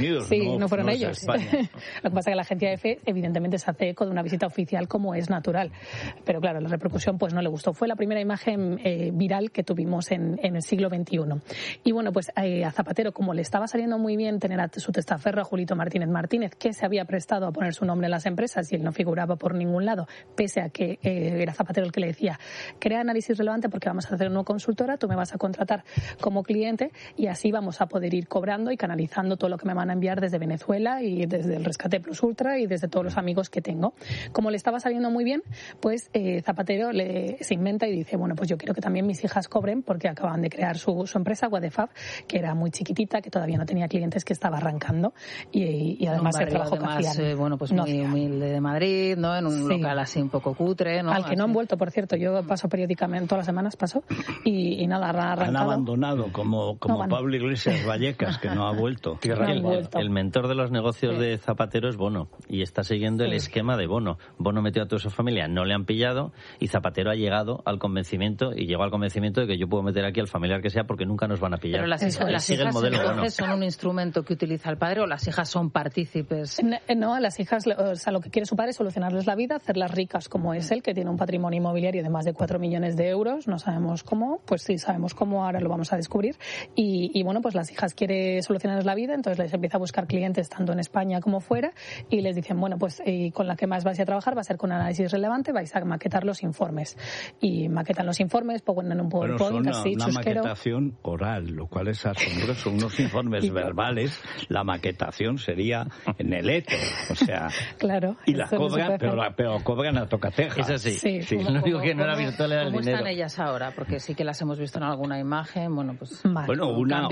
Unidos. Sí, no fueron es ellos. España. Lo que pasa es que la agencia EFE evidentemente se hace eco de una visita oficial como es natural. Pero claro, la repercusión pues no le gustó. Fue la primera imagen viral que tuvimos en el siglo XXI. Y bueno, pues a Zapatero, como le estaba saliendo muy bien tener a su testaferro, a Julito Martínez Martínez, que se había prestado a poner su nombre en las empresas y él no figuraba por ningún lado, pese a que era Zapatero el que le decía, crea análisis relevante porque vamos a hacer una consultora, tú me vas a contratar como cliente y así vamos a poder ir cobrando y canalizando todo lo que me van a enviar desde Venezuela y desde el Rescate Plus Ultra y desde todos los amigos que tengo. Como le estaba saliendo muy bien, pues Zapatero se inventa y dice, bueno, pues yo quiero que también mis hijas cobren porque acaban de crear su empresa, Wadefab, que era muy chiquitita, que todavía no tenía clientes, que estaba arrancando y además el trabajo que hacían. Bueno, pues muy humilde de Madrid, ¿no? En un local así un poco cutre, ¿no? Al que no han vuelto, por cierto. Yo paso periódicamente, todas las semanas paso, y nada, ha arrancado. Han abandonado, como Pablo Iglesias Vallecas, que no ha vuelto. El mentor de los negocios de Zapatero es Bono, y está siguiendo el esquema de Bono. Bono metió a toda su familia, no le han pillado, y Zapatero ha llegado al convencimiento, y llegó al convencimiento de que yo puedo meter aquí al familiar que sea porque nunca nos van a pillar. Pero las hijas entonces son un instrumento que utiliza el padre, o las hijas son partícipes. No, las hijas, o sea, lo que quiere su padre es solucionarles la vida, hacerlas ricas como es él, que tiene un patrimonio inmobiliario de más de 4 millones de euros. No sabemos cómo, pues sí sabemos cómo, ahora lo vamos a descubrir. Y bueno, pues las hijas quiere solucionarles la vida, entonces les empieza a buscar clientes tanto en España como fuera y les dicen, bueno, pues con la que más vais a trabajar va a ser con análisis relevante, vais a maquetar los informes. Y maquetan los informes, ponen un PowerPoint así, una chusquero. Maquetación oral, lo cual es asombroso. Unos informes verbales, la maquetación sería en el éter, o sea... Claro. Y las cobran, pero cobran a tocatejas. Eso sí. Lo único que no era virtual era el dinero. ¿Cómo están ellas ahora? Porque sí que las hemos visto en alguna imagen, bueno, pues... Bueno, una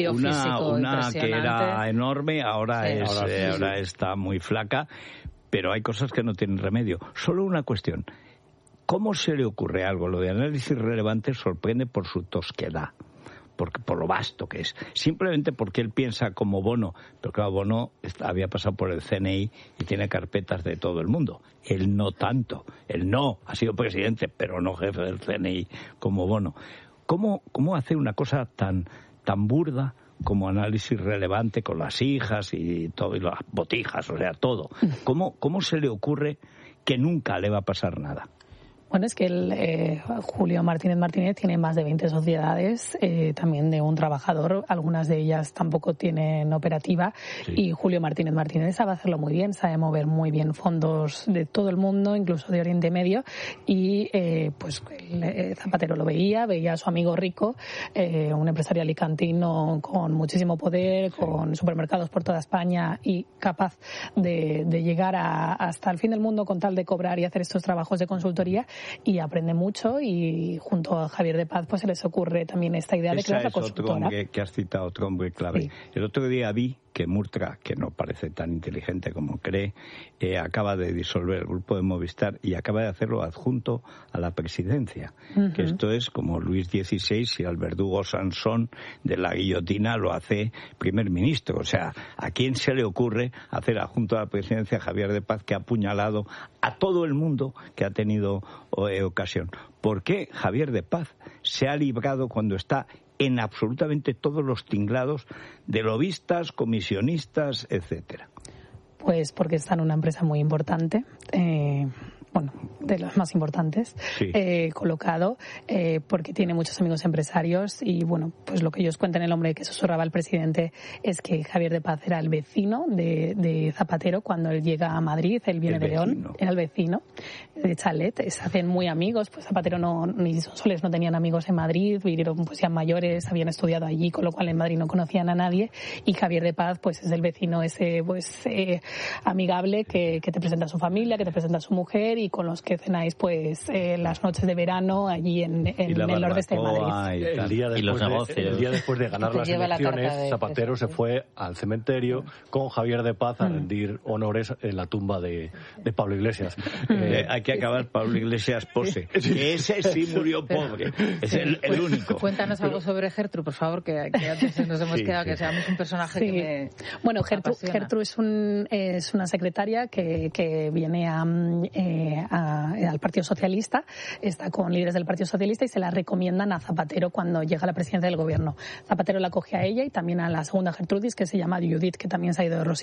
que era enorme, ahora está muy flaca, pero hay cosas que no tienen remedio. Solo una cuestión. ¿Cómo se le ocurre algo? Lo de análisis relevante sorprende por su tosquedad, por lo vasto que es. Simplemente porque él piensa como Bono, pero claro, Bono había pasado por el CNI y tiene carpetas de todo el mundo. Él no tanto. Él no, ha sido presidente, pero no jefe del CNI como Bono. ¿Cómo hacer una cosa tan burda como análisis relevante con las hijas y todo, y las botijas, o sea, todo? ¿Cómo se le ocurre que nunca le va a pasar nada? Bueno, es que Julio Martínez tiene más de 20 sociedades, también de un trabajador, algunas de ellas tampoco tienen operativa, y Julio Martínez sabe hacerlo muy bien, sabe mover muy bien fondos de todo el mundo, incluso de Oriente Medio, y pues Zapatero lo veía a su amigo rico, un empresario alicantino con muchísimo poder, con supermercados por toda España y capaz de llegar hasta el fin del mundo con tal de cobrar y hacer estos trabajos de consultoría, y aprende mucho, y junto a Javier de Paz pues se les ocurre también esta idea de crear la consultora. Otro hombre que has citado, otro hombre clave. Sí. El otro día vi que Murtra, que no parece tan inteligente como cree, acaba de disolver el grupo de Movistar y acaba de hacerlo adjunto a la presidencia. Uh-huh. Que esto es como Luis XVI y al verdugo Sansón de la guillotina lo hace primer ministro. O sea, ¿a quién se le ocurre hacer adjunto a la presidencia a Javier de Paz, que ha apuñalado a todo el mundo que ha tenido ocasión? ¿Por qué Javier de Paz se ha librado cuando está en absolutamente todos los tinglados de lobistas, comisionistas, etcétera? Pues porque está en una empresa muy importante, de las más importantes, colocado, porque tiene muchos amigos empresarios y, pues lo que ellos cuentan, el hombre que susurraba al presidente, es que Javier de Paz era el vecino de Zapatero cuando él llega a Madrid, él viene de León, era el vecino de Chalet, se hacen muy amigos, pues Zapatero ni Sonsoles no tenían amigos en Madrid, vivieron pues ya mayores, habían estudiado allí, con lo cual en Madrid no conocían a nadie, y Javier de Paz pues es el vecino ese amigable que te presenta a su familia, que te presenta a su mujer, y con los que cenáis pues las noches de verano allí en el nordeste de Madrid. El día después de ganar las elecciones, Zapatero se fue al cementerio con Javier de Paz a rendir honores en la tumba de Pablo Iglesias. Hay que acabar Pablo Iglesias pose. Que ese sí murió pobre. Es el único. Cuéntanos algo sobre Gertrude, por favor, que antes nos hemos quedado, que seamos un personaje que me Bueno, Gertrude es una secretaria que viene al Partido Socialista, está con líderes del Partido Socialista y se la recomiendan a Zapatero cuando llega a la presidencia del gobierno. Zapatero la coge a ella y también a la segunda Gertrudis, que se llama Judith, que también se ha ido de Rosita.